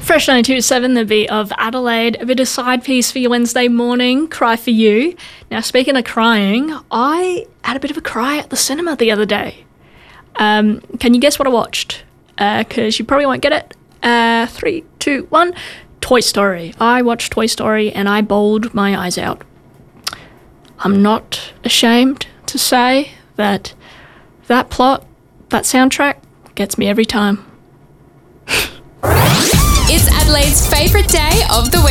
Fresh 92.7, the beat of Adelaide. A bit of side piece for your Wednesday morning, Cry For You. Now, speaking of crying, I had a bit of a cry at the cinema the other day. Can you guess what I watched? Because you probably won't get it. 3, 2, 1. Toy Story. I watched Toy Story and I bawled my eyes out. I'm not ashamed to say that plot, that soundtrack, gets me every time. It's Adelaide's favourite day of the week.